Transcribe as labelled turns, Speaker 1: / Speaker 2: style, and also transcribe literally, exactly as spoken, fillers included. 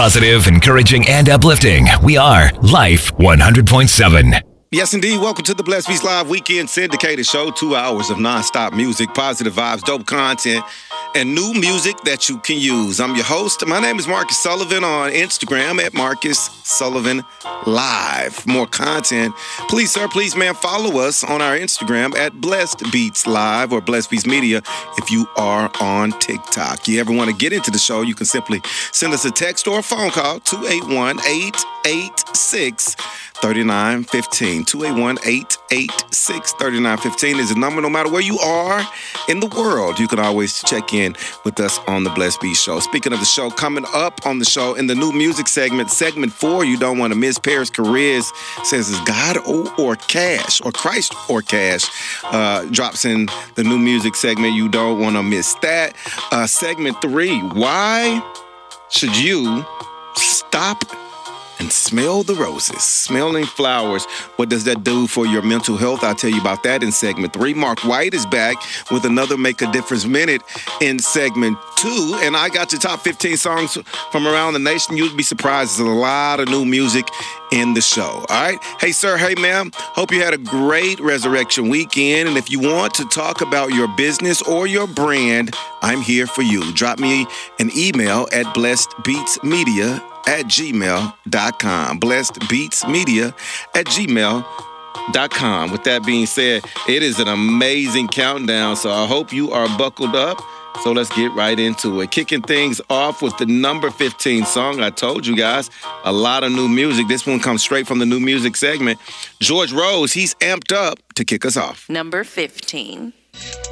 Speaker 1: Positive, encouraging, and uplifting. We are Life one hundred point seven.
Speaker 2: Yes, indeed. Welcome to the Blessed Beats Live Weekend Syndicated Show. Two hours of nonstop music, positive vibes, dope content, and new music that you can use. I'm your host. My name is Marcus Sullivan on Instagram at Marcus Sullivan Live. For more content, please, sir, please, man, follow us on our Instagram at Blessed Beats Live or Blessed Beats Media if you are on TikTok. You ever want to get into the show, you can simply send us a text or a phone call, two eight one, eight eight six, three nine one five. two eight one, eight eight six, three nine one five is the number. No matter where you are in the world, you can always check in with us on the Blessed Beats Show. Speaking of the show, coming up on the show in the new music segment, segment four, you don't want to miss. Paris Carriz says, is God or, or cash, or Christ or cash? Uh, drops in the new music segment. You don't want to miss that. Uh, segment three, why should you stop and smell the roses? Smelling flowers. What does that do for your mental health? I'll tell you about that in segment three. Mark White is back with another Make a Difference Minute in segment two. And I got your top fifteen songs from around the nation. You'd be surprised. There's a lot of new music in the show. All right. Hey, sir. Hey, ma'am. Hope you had a great Resurrection weekend. And if you want to talk about your business or your brand, I'm here for you. Drop me an email at blessedbeatsmedia at gmail dot com. Blessed Beats Media at gmail dot com. With that being said, it is an amazing countdown, so I hope you are buckled up. So let's get right into it. Kicking things off with the number fifteen song. I told you guys, a lot of new music. This one comes straight from the new music segment. George Rose, he's amped up to kick us off.
Speaker 3: Number fifteen.